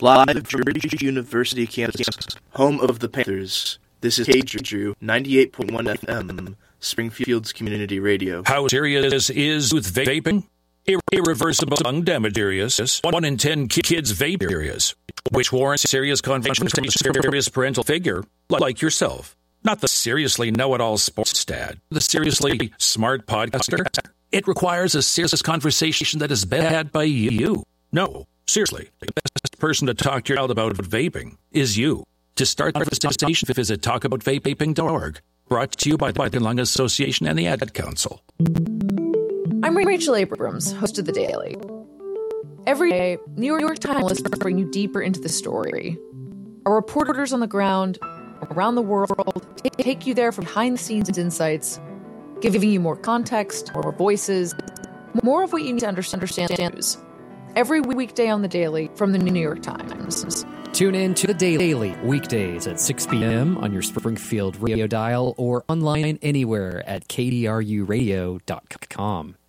Live Georgia University campus, home of the Panthers. This is KDRU 98.1 FM, Springfield's community radio. How serious is with vaping? Irreversible lung damage serious. 1 in 10 kids vape serious, which warrants serious convictions from a serious parental figure like yourself. Not the seriously know-it-all sports dad, the seriously smart podcaster. It requires a serious conversation that is had by you. No, seriously, the best person to talk to your child about vaping is you. To start the conversation, visit talkaboutvaping.org. Brought to you by the Lung Association and the Ad Council. I'm Rachel Abrams, host of The Daily. Every day, New York Times listeners bring you deeper into the story. Our reporters on the ground, around the world, take you there for behind-the-scenes insights, giving you more context, more voices, more of what you need to understand news. Every weekday on The Daily from the New York Times. Tune in to The Daily weekdays at 6 p.m. on your Springfield radio dial or online anywhere at kdruradio.com.